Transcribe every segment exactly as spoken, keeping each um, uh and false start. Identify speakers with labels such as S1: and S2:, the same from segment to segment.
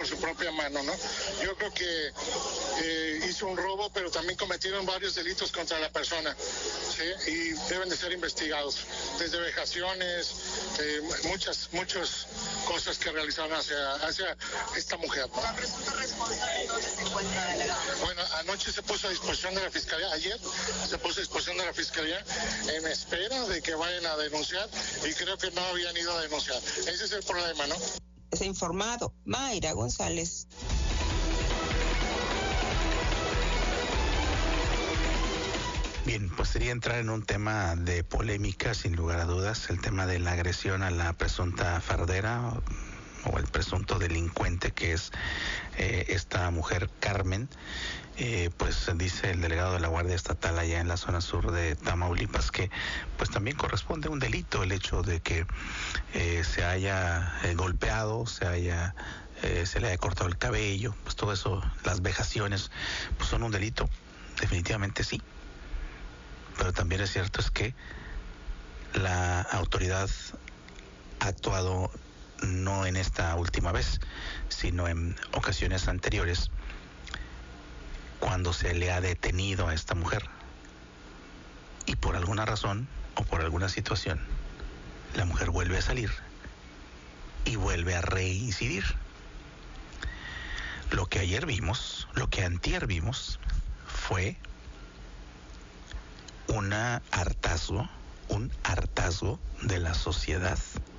S1: por su propia mano, ¿no? Yo creo que eh, hizo un robo, pero también cometieron varios delitos contra la persona, ¿sí? Y deben de ser investigados, desde vejaciones, eh, muchas, muchas cosas que realizaron hacia, hacia esta mujer, ¿no?
S2: ¿La presunta responsable dónde se encuentra, delegado?
S1: Bueno, anoche se puso a disposición de la Fiscalía, ayer se puso a disposición de la Fiscalía en espera de que vayan a denunciar y creo que no habían ido a denunciar. Ese es el problema, ¿no?
S3: Se ha informado Mayra González.
S4: Bien, pues sería entrar en un tema de polémica, sin lugar a dudas, el tema de la agresión a la presunta fardera o, o el presunto delincuente que es eh, esta mujer Carmen. Eh, pues dice el delegado de la Guardia Estatal allá en la zona sur de Tamaulipas que pues también corresponde a un delito el hecho de que eh, se haya eh, golpeado, se haya eh, se le haya cortado el cabello, pues todo eso, las vejaciones, pues son un delito, definitivamente sí. Pero también es cierto es que la autoridad ha actuado no en esta última vez, sino en ocasiones anteriores, cuando se le ha detenido a esta mujer y por alguna razón o por alguna situación la mujer vuelve a salir y vuelve a reincidir. Lo que ayer vimos, lo que antier vimos fue una hartazgo, un hartazgo de la sociedad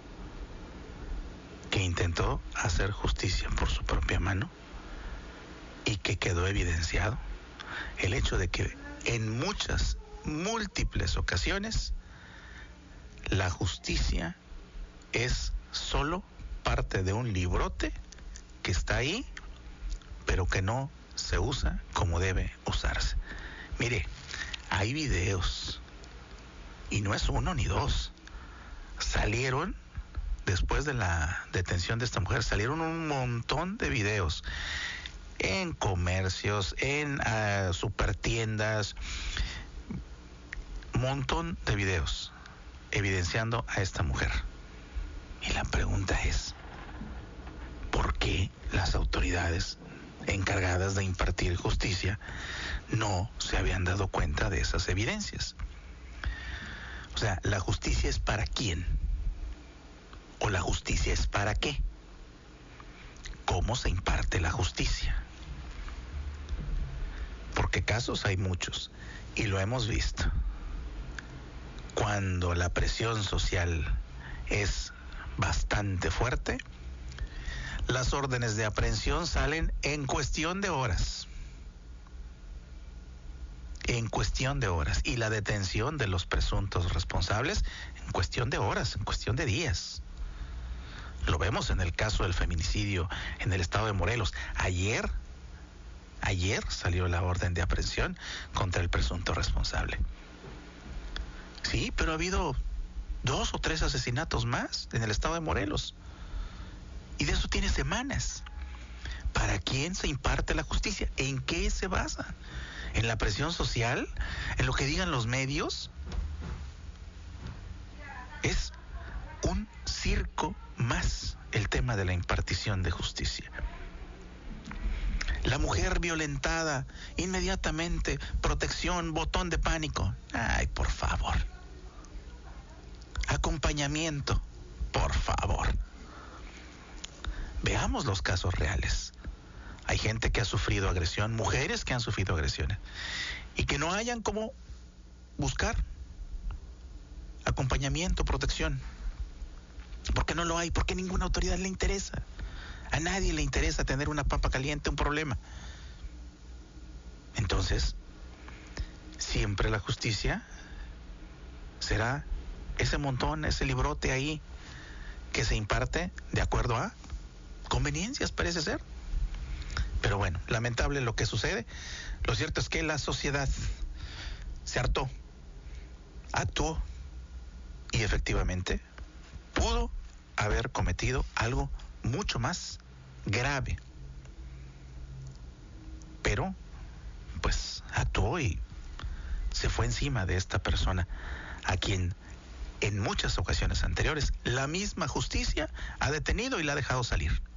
S4: que intentó hacer justicia por su propia mano y que quedó evidenciado el hecho de que en muchas, múltiples ocasiones la justicia es solo parte de un librote que está ahí, pero que no se usa como debe usarse. Mire, hay videos, y no es uno ni dos, salieron, después de la detención de esta mujer, salieron un montón de videos en comercios, en uh, supertiendas, un montón de videos evidenciando a esta mujer. Y la pregunta es, ¿por qué las autoridades encargadas de impartir justicia no se habían dado cuenta de esas evidencias? O sea, ¿la justicia es para quién? ¿O la justicia es para qué? ¿Cómo se imparte la justicia? Porque casos hay muchos y lo hemos visto. Cuando la presión social es bastante fuerte, las órdenes de aprehensión salen en cuestión de horas. En cuestión de horas. Y la detención de los presuntos responsables en cuestión de horas, en cuestión de días. Lo vemos en el caso del feminicidio en el estado de Morelos. Ayer, ayer salió la orden de aprehensión contra el presunto responsable. Sí, pero ha habido dos o tres asesinatos más en el estado de Morelos. Y de eso tiene semanas. ¿Para quién se imparte la justicia? ¿En qué se basa? ¿En la presión social? ¿En lo que digan los medios? Es un circo más el tema de la impartición de justicia. La mujer violentada, inmediatamente, protección, botón de pánico. Ay, por favor. Acompañamiento, por favor. Veamos los casos reales. Hay gente que ha sufrido agresión, mujeres que han sufrido agresiones, y que no hayan cómo buscar acompañamiento, protección. ¿Por qué no lo hay? Porque ninguna autoridad le interesa. A nadie le interesa tener una papa caliente, un problema. Entonces, siempre la justicia será ese montón, ese librote ahí que se imparte de acuerdo a conveniencias, parece ser. Pero bueno, lamentable lo que sucede. Lo cierto es que la sociedad se hartó, actuó y efectivamente pudo haber cometido algo mucho más grave. Pero, pues, actuó y se fue encima de esta persona a quien en muchas ocasiones anteriores la misma justicia ha detenido y la ha dejado salir.